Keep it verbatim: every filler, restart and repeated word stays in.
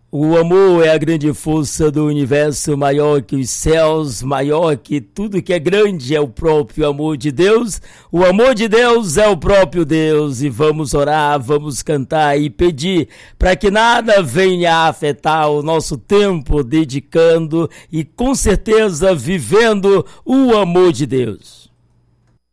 O amor é a grande força do universo, maior que os céus, maior que tudo que é grande, é o próprio amor de Deus. O amor de Deus é o próprio Deus, e vamos orar, vamos cantar e pedir para que nada venha a afetar o nosso tempo dedicando e com certeza vivendo o amor de Deus.